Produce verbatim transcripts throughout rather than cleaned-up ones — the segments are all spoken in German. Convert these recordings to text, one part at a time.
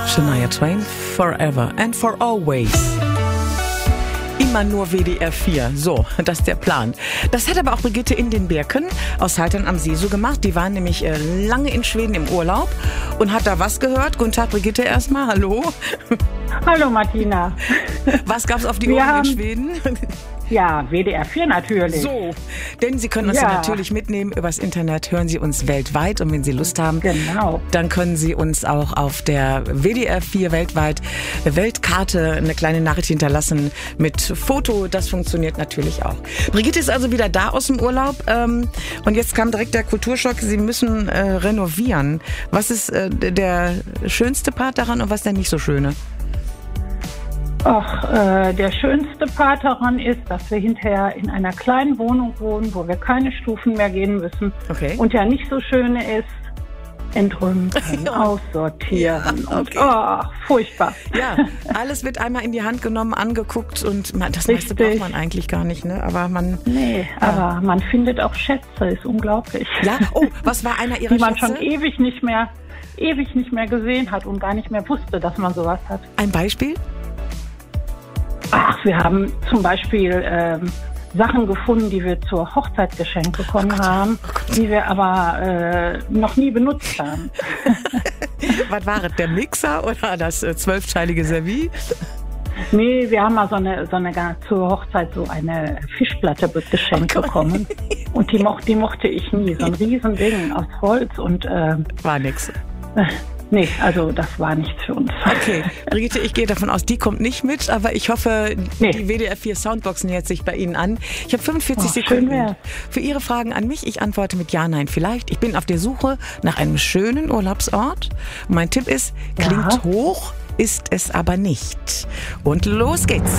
Shania Twain, Forever and for Always. Immer nur W D R vier. So, das ist der Plan. Das hat aber auch Brigitte in den Birken aus Haltern am See so gemacht. Die waren nämlich äh, lange in Schweden im Urlaub und hat da was gehört. Guten Tag, Brigitte, erstmal. Hallo. Hallo, Martina. Was gab's auf die Ohren in Schweden? Ja, W D R vier natürlich. So, denn Sie können uns ja. Ja. natürlich mitnehmen. Übers Internet hören Sie uns weltweit. Und wenn Sie Lust haben, Genau. dann können Sie uns auch auf der W D R vier weltweit Weltkarte eine kleine Nachricht hinterlassen mit Foto. Das funktioniert natürlich auch. Brigitte ist also wieder da aus dem Urlaub. Ähm, und jetzt kam direkt der Kulturschock. Sie müssen äh, renovieren. Was ist äh, der schönste Part daran und was ist der nicht so schöne? Ach, äh, der schönste Part daran ist, dass wir hinterher in einer kleinen Wohnung wohnen, wo wir keine Stufen mehr gehen müssen. Okay. Und der nicht so schöne ist, entrümpeln, aussortieren. Ja, Und, okay. oh, furchtbar. Ja, alles wird einmal in die Hand genommen, angeguckt und man, das meiste Richtig. braucht man eigentlich gar nicht, ne? Aber man... Nee, Ja. aber man findet auch Schätze, ist unglaublich. Ja, oh, was war einer Ihrer Die man Schätze? schon ewig nicht mehr, ewig nicht mehr gesehen hat und gar nicht mehr wusste, dass man sowas hat. Ein Beispiel? Ach, wir haben zum Beispiel ähm, Sachen gefunden, die wir zur Hochzeit geschenkt bekommen Oh Gott, haben, oh Gott. die wir aber äh, noch nie benutzt haben. Was war es, der Mixer oder das äh, zwölfteilige Service? Nee, wir haben mal so eine, so eine zur Hochzeit so eine Fischplatte geschenkt Oh Gott. bekommen. Und die, moch, die mochte ich nie. So ein Riesending aus Holz und äh, War nix. äh, nee, also das war nichts für uns. Okay, Brigitte, ich gehe davon aus, die kommt nicht mit, aber ich hoffe, Nee. die W D R vier Soundbox nähert sich bei Ihnen an. Ich habe fünfundvierzig Oh, schön Sekunden wär's. für Ihre Fragen an mich. Ich antworte mit Ja, Nein, vielleicht. Ich bin auf der Suche nach einem schönen Urlaubsort. Und mein Tipp ist, klingt Ja. hoch, ist es aber nicht. Und los geht's.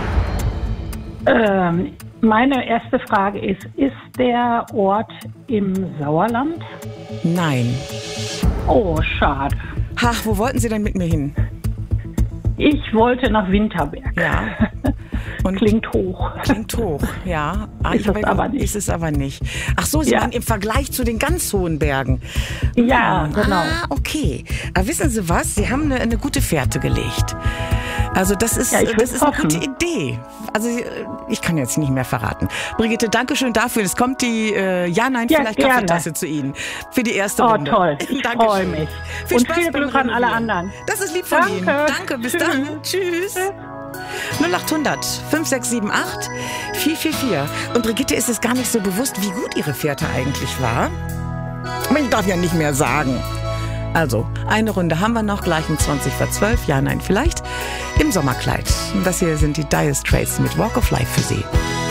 Ähm, meine erste Frage ist, ist der Ort im Sauerland? Nein. Oh, schade. Ha, wo wollten Sie denn mit mir hin? Ich wollte nach Winterberg. Ja. Und Klingt hoch. Klingt hoch, ja. Ah, Ist ich es habe- aber nicht. Ist es aber nicht. Ach so, Sie Ja. meinen im Vergleich zu den ganz hohen Bergen. Ja, genau. Ah, okay. Aber wissen Sie was? Sie haben eine, eine gute Fährte gelegt. Also das ist, Ja, ich das will's ist eine hoffen. gute Idee. Also ich kann jetzt nicht mehr verraten. Brigitte, danke schön dafür. Es kommt die äh, Ja, Nein, Ja, vielleicht gerne. Kaffeetasse zu Ihnen. Für die erste Oh, Runde. toll. Ich Dankeschön. freue mich. Viel Und Spaß viel beim Glück an alle Renovieren. anderen. Das ist lieb von Danke. Ihnen. Danke, bis Tschüss. dann. Tschüss. null acht hundert fünf sechs sieben acht vier vier vier. Und Brigitte ist es gar nicht so bewusst, wie gut ihre Fährte eigentlich war. Aber ich darf ja nicht mehr sagen. Also, eine Runde haben wir noch, gleich um zwanzig vor zwölf. Ja, nein, vielleicht. Im Sommerkleid. Und das hier sind die Dire Straits mit Walk of Life für Sie.